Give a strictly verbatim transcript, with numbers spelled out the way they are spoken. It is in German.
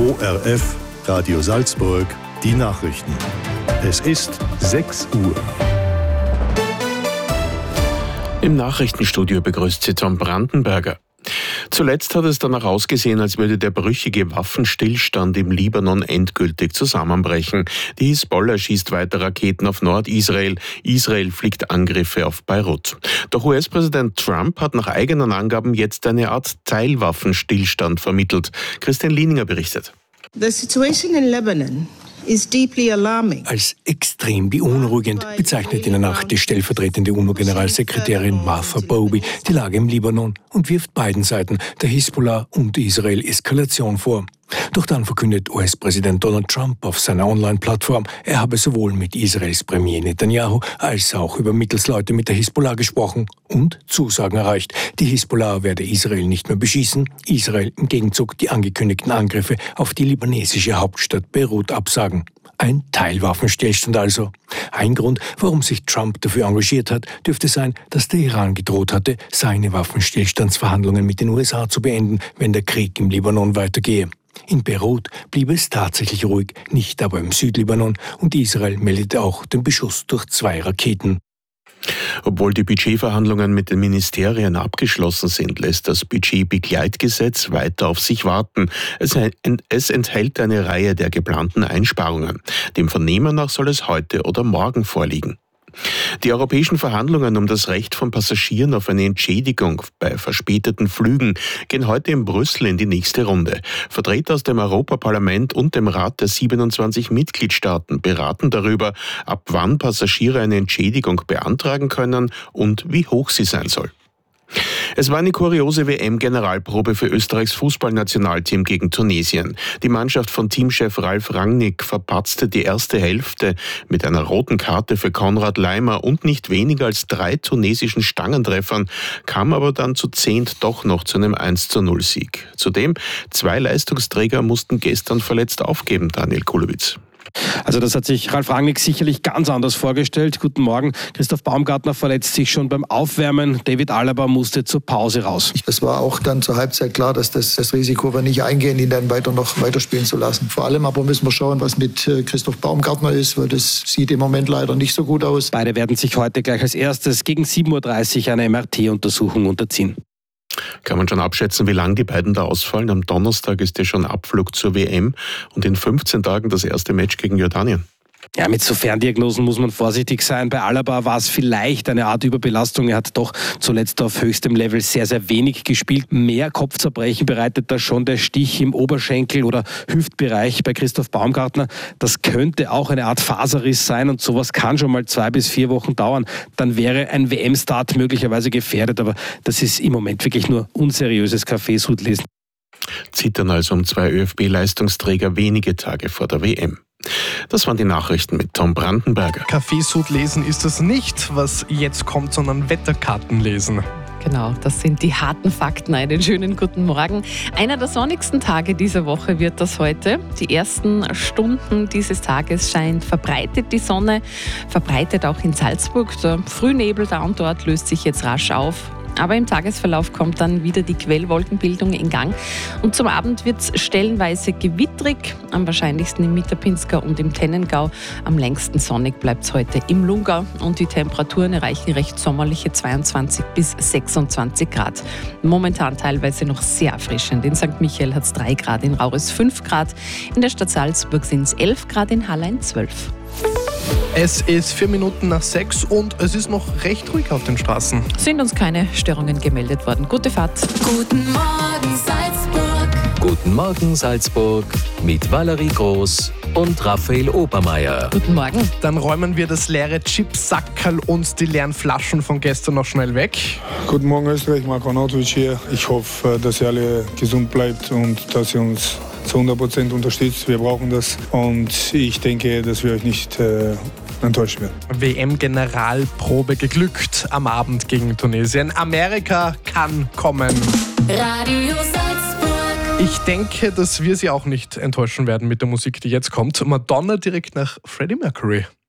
O R F, Radio Salzburg, die Nachrichten. Es ist sechs Uhr. Im Nachrichtenstudio begrüßt Sie Tom Brandenberger. Zuletzt hat es danach ausgesehen, als würde der brüchige Waffenstillstand im Libanon endgültig zusammenbrechen. Die Hisbollah schießt weiter Raketen auf Nordisrael. Israel fliegt Angriffe auf Beirut. Doch U S-Präsident Trump hat nach eigenen Angaben jetzt eine Art Teilwaffenstillstand vermittelt. Christian Lieninger berichtet. The situation in Lebanon is deeply alarming. Als extrem beunruhigend bezeichnet in der Nacht die stellvertretende UNO-Generalsekretärin Martha Bowey die Lage im Libanon und wirft beiden Seiten, der Hisbollah und Israel, Eskalation vor. Doch dann verkündet U S-Präsident Donald Trump auf seiner Online-Plattform, er habe sowohl mit Israels Premier Netanyahu als auch über Mittelsleute mit der Hisbollah gesprochen und Zusagen erreicht. Die Hisbollah werde Israel nicht mehr beschießen, Israel im Gegenzug die angekündigten Angriffe auf die libanesische Hauptstadt Beirut absagen. Ein Teilwaffenstillstand also. Ein Grund, warum sich Trump dafür engagiert hat, dürfte sein, dass der Iran gedroht hatte, seine Waffenstillstandsverhandlungen mit den U S A zu beenden, wenn der Krieg im Libanon weitergehe. In Beirut blieb es tatsächlich ruhig, nicht aber im Südlibanon, und Israel meldete auch den Beschuss durch zwei Raketen. Obwohl die Budgetverhandlungen mit den Ministerien abgeschlossen sind, lässt das Budgetbegleitgesetz weiter auf sich warten. Es, es enthält eine Reihe der geplanten Einsparungen. Dem Vernehmen nach soll es heute oder morgen vorliegen. Die europäischen Verhandlungen um das Recht von Passagieren auf eine Entschädigung bei verspäteten Flügen gehen heute in Brüssel in die nächste Runde. Vertreter aus dem Europaparlament und dem Rat der siebenundzwanzig Mitgliedstaaten beraten darüber, ab wann Passagiere eine Entschädigung beantragen können und wie hoch sie sein soll. Es war eine kuriose W M-Generalprobe für Österreichs Fußballnationalteam gegen Tunesien. Die Mannschaft von Teamchef Ralf Rangnick verpatzte die erste Hälfte mit einer roten Karte für Konrad Laimer und nicht weniger als drei tunesischen Stangentreffern, kam aber dann zu zehnt doch noch zu einem eins zu null Sieg. Zudem, zwei Leistungsträger mussten gestern verletzt aufgeben, Daniel Kulowitz. Also das hat sich Ralf Rangnick sicherlich ganz anders vorgestellt. Guten Morgen. Christoph Baumgartner verletzt sich schon beim Aufwärmen. David Alaba musste zur Pause raus. Es war auch dann zur Halbzeit klar, dass das, das Risiko wir nicht eingehen, ihn dann weiter noch weiterspielen zu lassen. Vor allem aber müssen wir schauen, was mit Christoph Baumgartner ist, weil das sieht im Moment leider nicht so gut aus. Beide werden sich heute gleich als erstes gegen sieben Uhr dreißig einer M R T-Untersuchung unterziehen. Kann man schon abschätzen, wie lange die beiden da ausfallen? Am Donnerstag ist ja schon Abflug zur W M und in fünfzehn Tagen das erste Match gegen Jordanien. Ja, mit so Ferndiagnosen muss man vorsichtig sein. Bei Alaba war es vielleicht eine Art Überbelastung. Er hat doch zuletzt auf höchstem Level sehr, sehr wenig gespielt. Mehr Kopfzerbrechen bereitet da schon der Stich im Oberschenkel- oder Hüftbereich bei Christoph Baumgartner. Das könnte auch eine Art Faserriss sein und sowas kann schon mal zwei bis vier Wochen dauern. Dann wäre ein W M-Start möglicherweise gefährdet, aber das ist im Moment wirklich nur unseriöses Kaffeesudlesen. Zittern also um zwei Ö F B-Leistungsträger wenige Tage vor der W M. Das waren die Nachrichten mit Tom Brandenberger. Kaffeesud lesen ist es nicht, was jetzt kommt, sondern Wetterkarten lesen. Genau, das sind die harten Fakten. Einen schönen guten Morgen. Einer der sonnigsten Tage dieser Woche wird das heute. Die ersten Stunden dieses Tages scheint verbreitet die Sonne, verbreitet auch in Salzburg. Der Frühnebel da und dort löst sich jetzt rasch auf. Aber im Tagesverlauf kommt dann wieder die Quellwolkenbildung in Gang. Und zum Abend wird es stellenweise gewittrig, am wahrscheinlichsten im Mitterpinzgau und im Tennengau. Am längsten sonnig bleibt es heute im Lungau. Und die Temperaturen erreichen recht sommerliche zweiundzwanzig bis sechsundzwanzig Grad. Momentan teilweise noch sehr erfrischend. In Sankt Michael hat es drei Grad, in Rauris fünf Grad. In der Stadt Salzburg sind es elf Grad, in Hallein zwölf. Es ist vier Minuten nach sechs und es ist noch recht ruhig auf den Straßen. Sind uns keine Störungen gemeldet worden. Gute Fahrt. Guten Morgen Salzburg. Guten Morgen Salzburg mit Valerie Groß und Raphael Obermeier. Guten Morgen. Dann räumen wir das leere Chipsackerl und die leeren Flaschen von gestern noch schnell weg. Guten Morgen Österreich, Marco Arnautovic hier. Ich hoffe, dass ihr alle gesund bleibt und dass ihr uns zu hundert Prozent unterstützt. Wir brauchen das und ich denke, dass wir euch nicht äh, enttäuschen werden. W M-Generalprobe geglückt am Abend gegen Tunesien. Amerika kann kommen. Radio Salzburg. Ich denke, dass wir sie auch nicht enttäuschen werden mit der Musik, die jetzt kommt. Madonna direkt nach Freddie Mercury.